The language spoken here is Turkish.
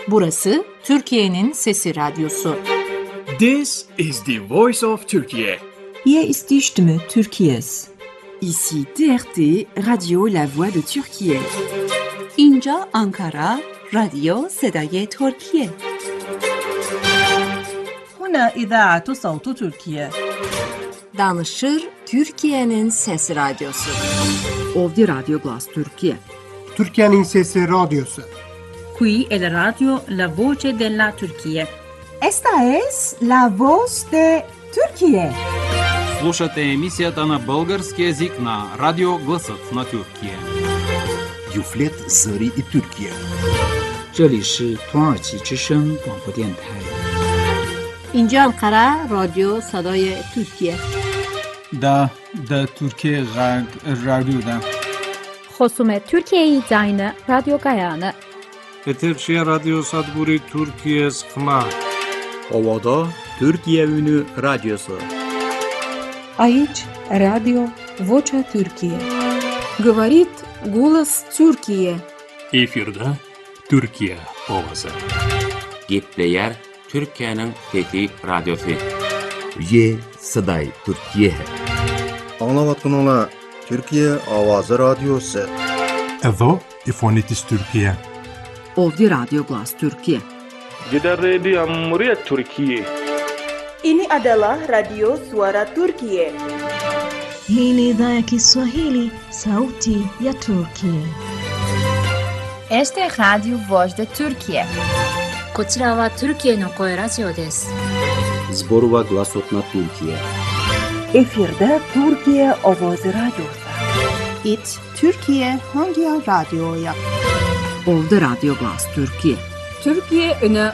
Burası Türkiye'nin Sesi Radyosu. This is the voice of Turkey. Hier ist die Stimme Türkiye's. Ici TRT, Radio La Voix de Türkiye. اینجا آنکارا، رادیو صدای ترکیه. هنا إذاعة صوت تركيا. Danışır Türkiye'nin Sesi Radyosu. Ovdje Radio Glas Türkiye. Türkiye'nin Sesi Radyosu. Qui è la radio La Voce della Turquía. Esta es la voz de Turquía. Слушате емисията на български език на Радио Гласът на Türkiye. Юфлет Зари и Türkiye. 这里是土耳其之声广播电台。 اینجا انقره رادیو صدای ترکیه. دا Türkiye Radyo'da. خصومت Türkiye Zayne Radyo Gayanı. Eterçiye Radyo Sadburi Türkiye Sıkma. Ovada Türkiye Ünü Radyosu. Aici Radio Vocea Türkiye. Говорит голос Türkiye. Efirde Türkiye ovası. Gepleyer Türkiye'nin Fethi Radyosu. Ye Saday Türkiye. Anlavatınla Türkiye Avazı Radyosu. Evo İfonitis Türkiye. Ovdje Radio Glas Türkiye. Jeda Radio Muryat Türkiye. Ini adalah Radio Suara Turkiye. Hii ni idhaa ya Kiswahili, sauti ya Turkiye. Este es Radio Voz de Turkiye. こちらはトルキエの声ラジオです。 Zborova Glasot na Türkiye. Efirde Türkiye Avazı Radyosu. İt Türkiye hangi radyoya? Ovdje Radio Glas Türkiye. Türkiye Ünü